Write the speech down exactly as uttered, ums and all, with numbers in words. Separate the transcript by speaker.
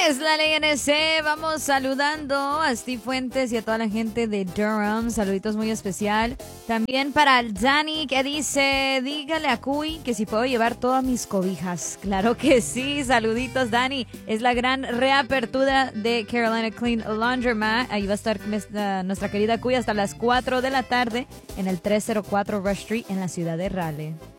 Speaker 1: Es la ley N C. Vamos saludando a Steve Fuentes y a toda la gente de Durham. Saluditos muy especial. También para el Dani que dice, dígale a Cuy que si puedo llevar todas mis cobijas. Claro que sí. Saluditos, Dani. Es la gran reapertura de Carolina Clean Laundromat. Ahí va a estar nuestra, nuestra querida Cuy hasta las cuatro de la tarde en el trescientos cuatro Rush Street en la ciudad de Raleigh.